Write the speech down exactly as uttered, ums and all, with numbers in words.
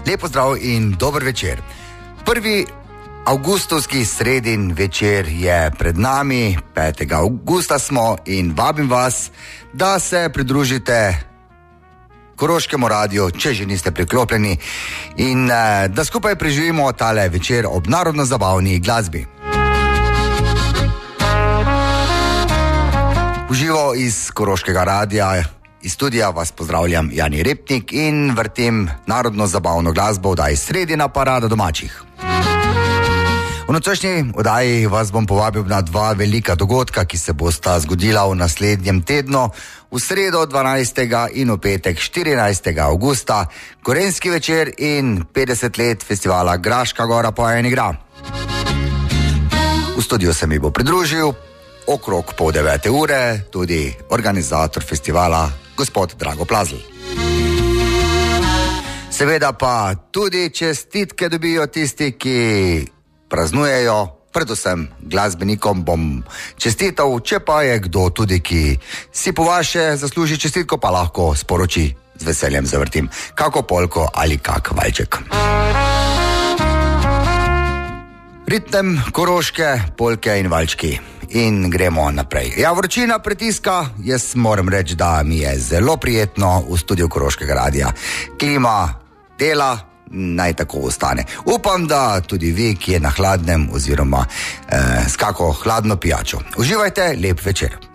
Lep pozdrav in dober večer. Prvi avgustovski sredin večer je pred nami, petega avgusta smo in vabim vas, da se pridružite Koroškemu radiju, če že niste priklopljeni, in eh, da skupaj preživimo tale večer ob narodno-zabavni glasbi. Uživo iz Koroškega radija, iz studija vas pozdravljam Jani Repnik in vrtim narodno-zabavno glasbo v oddaji Sredina parada domačih. V nocojšnji oddaji vas bom povabil na dva velika dogodka, ki se bosta zgodila v naslednjem tednu, v sredo dvanajstega in v petek štirinajstega avgusta, Gorenjski večer in petdeset let festivala Graška gora poje in igra. V studiu se mi bo pridružil okrog pol devete ure tudi organizator festivala, gospod Drago Plazl. Seveda pa tudi čestitke dobijo tisti, ki praznujejo, predvsem glasbenikom bom čestital, če pa je kdo tudi, ki si po vaše zasluži čestitko, pa lahko sporoči, z veseljem zavrtim kako polko ali kak valček. Ritem koroške, polke in valčki. In gremo naprej. Ja, vročina pritiska, jaz moram reči, da mi je zelo prijetno v studiu Koroškega radija. Klima dela, naj tako ostane. Upam, da tudi vi, ki je na hladnem oziroma eh, s kako hladno pijačo. Uživajte, lep večer.